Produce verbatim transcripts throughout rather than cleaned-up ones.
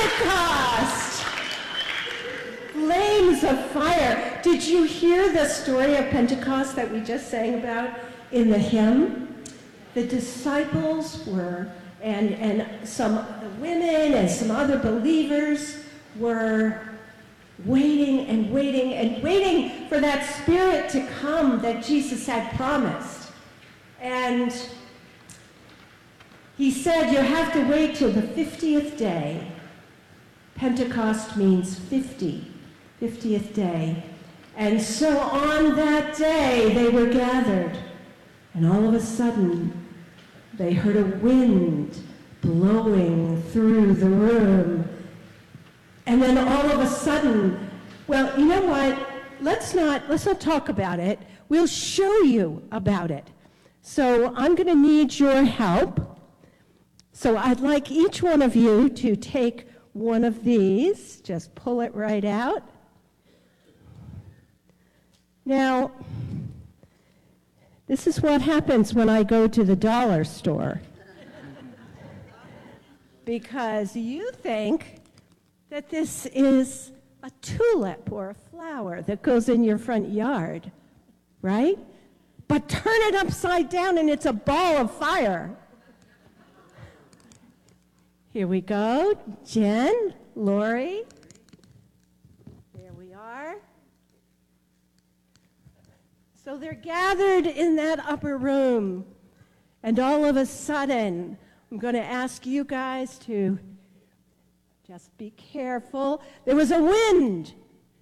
Pentecost! Flames of fire. Did you hear the story of Pentecost that we just sang about in the hymn? The disciples were, and, and some of the women and some other believers were waiting and waiting and waiting for that Spirit to come that Jesus had promised. And he said, you have to wait till the fiftieth day. Pentecost means fifty, fiftieth day. And so on that day, they were gathered. And all of a sudden, they heard a wind blowing through the room. And then all of a sudden, well, you know what? Let's not, let's not talk about it. We'll show you about it. So I'm going to need your help. So I'd like each one of you to take one of these. Just pull it right out. Now, this is what happens when I go to the dollar store. Because you think that this is a tulip or a flower that goes in your front yard, right? But turn it upside down and it's a ball of fire. Here we go. Jen, Lori. There we are. So they're gathered in that upper room, and all of a sudden, I'm going to ask you guys to just be careful. There was a wind.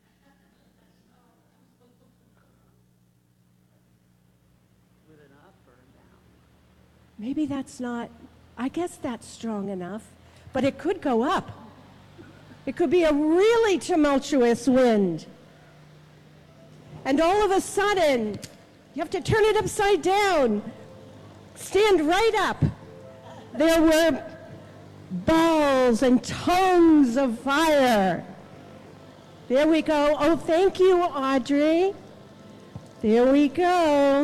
Maybe that's not, I guess that's strong enough, but it could go up. It could be a really tumultuous wind. And all of a sudden, you have to turn it upside down. Stand right up. There were balls and tongues of fire. There we go. Oh, thank you, Audrey. There we go.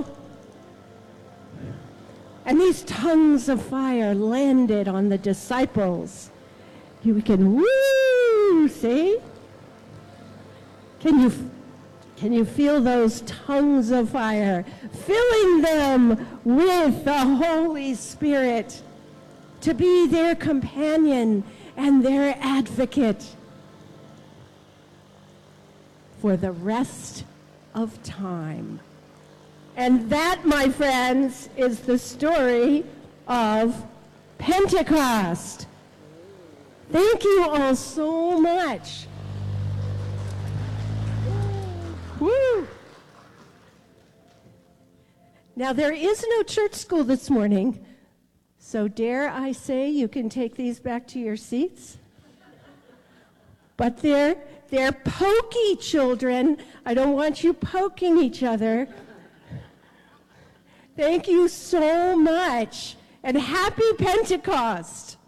And these tongues of fire landed on the disciples. You can, woo, see? Can you, can you feel those tongues of fire filling them with the Holy Spirit to be their companion and their advocate for the rest of time? And that, my friends, is the story of Pentecost. Thank you all so much. Woo! Now, there is no church school this morning, so dare I say you can take these back to your seats. But they're, they're pokey children. I don't want you poking each other. Thank you so much, and happy Pentecost.